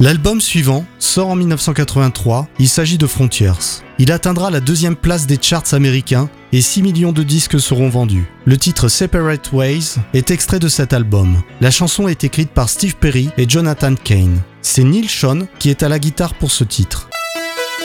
L'album suivant sort en 1983, il s'agit de Frontiers. Il atteindra la 2e place des charts américains et 6 millions de disques seront vendus. Le titre Separate Ways est extrait de cet album. La chanson est écrite par Steve Perry et Jonathan Cain. C'est Neal Schon qui est à la guitare pour ce titre.